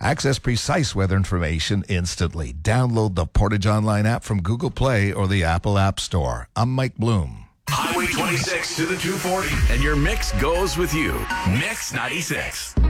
Access precise weather information instantly. Download the Portage Online app from Google Play or the Apple App Store. I'm Mike Bloom. Highway 26 to the 240. And your mix goes with you. Mix 96.